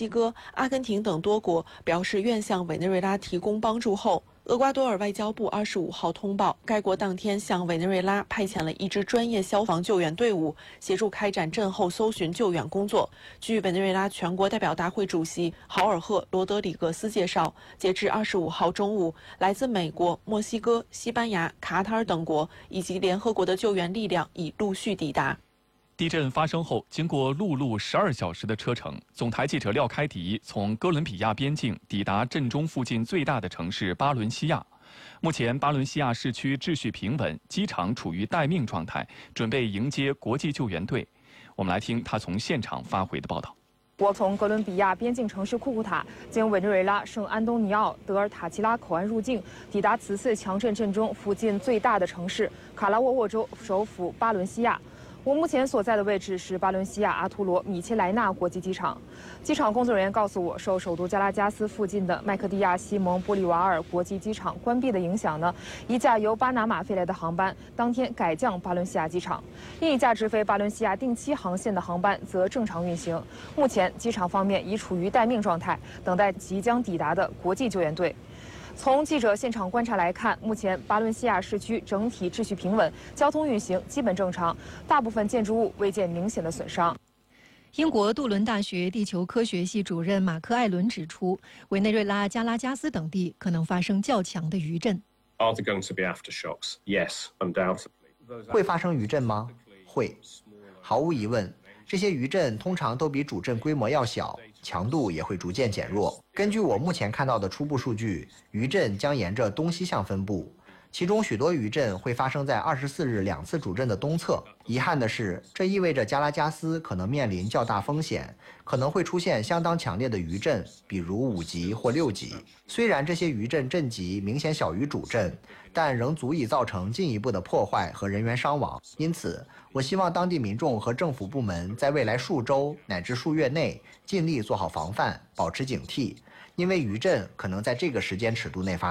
西哥、阿根廷等多国表示愿向委内瑞拉提供帮助后，厄瓜多尔外交部25号通报，该国当天向委内瑞拉派遣了一支专业消防救援队伍，协助开展震后搜寻救援工作。据委内瑞拉全国代表大会主席豪尔赫·罗德里格斯介绍，截至25号中午，来自美国、墨西哥、西班牙、卡塔尔等国以及联合国的救援力量已陆续抵达。 地震发生后，经过陆路12小时的车程，总台记者廖开迪从哥伦比亚边境抵达震中附近最大的城市巴伦西亚。目前，巴伦西亚市区秩序平稳，机场处于待命状态，准备迎接国际救援队。我们来听他从现场发回的报道。 我从哥伦比亚边境城市库库塔经委内瑞拉圣安东尼奥德尔塔奇拉口岸入境，抵达此次强震震中附近最大的城市卡拉沃沃州首府巴伦西亚。我目前所在的位置是巴伦西亚阿图罗米切莱纳国际机场。机场工作人员告诉我，受首都加拉加斯附近的麦克蒂亚西蒙玻利瓦尔国际机场关闭的影响呢，一架由巴拿马飞来的航班当天改降巴伦西亚机场，另一架直飞巴伦西亚定期航线的航班则正常运行。目前机场方面已处于待命状态，等待即将抵达的国际救援队。从记者现场观察来看，目前巴伦西亚市区整体秩序平稳，交通运行基本正常，大部分建筑物未见明显的损伤。 英国杜伦大学地球科学系主任马克·艾伦指出，委内瑞拉、加拉加斯等地可能发生较强的余震。 Are there going to be aftershocks? Yes, undoubtedly. 会发生余震吗？会，毫无疑问。这些余震通常都比主震规模要小，强度也会逐渐减弱。根据我目前看到的初步数据，余震将沿着东西向分布，其中许多余震会发生在24日2次主震的东侧。遗憾的是，这意味着加拉加斯可能面临较大风险，可能会出现相当强烈的余震，比如5级或6级。虽然这些余震震级明显小于主震，但仍足以造成进一步的破坏和人员伤亡。因此，我希望当地民众和政府部门在未来数周乃至数月内尽力做好防范，保持警惕，因为余震可能在这个时间尺度内发生。